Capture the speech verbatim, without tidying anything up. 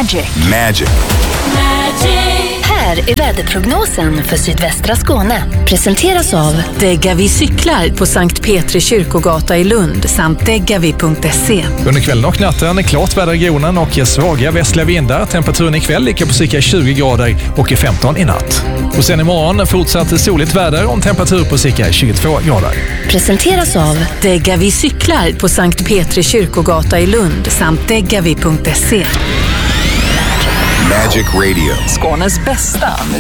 Magic. Magic. Här är väderprognosen för sydvästra Skåne. Presenteras av Degavi cyklar på Sankt Petri kyrkogata i Lund samt degavi punkt se. Under kvällen och natten är klart väder i regionen och svaga västliga vindar. Temperaturen ikväll ligger på cirka tjugo grader och är femton i natt. Och sen imorgon fortsatt soligt väder om temperatur på cirka tjugotvå grader. Presenteras av Degavi cyklar på Sankt Petri kyrkogata i Lund samt degavi punkt se. Magic Radio. Skånes bästa